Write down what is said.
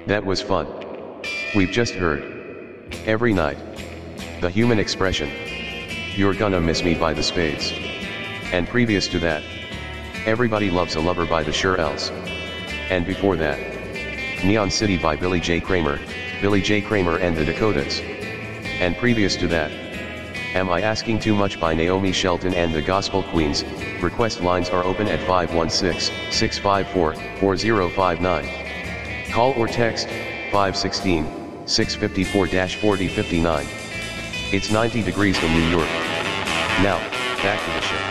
That was fun. We've just heard. Every night. The Human Expression. You're Gonna Miss Me by the Spades. And previous to that. Everybody Loves a Lover by the Shirelles. And before that. Neon City by Billy J. Kramer, Billy J. Kramer and the Dakotas. And previous to that. Am I Asking Too Much by Naomi Shelton and the Gospel Queens. Request lines are open at 516-654-4059. Call or text 516-654-4059. It's 90 degrees in New York. Now, back to the show.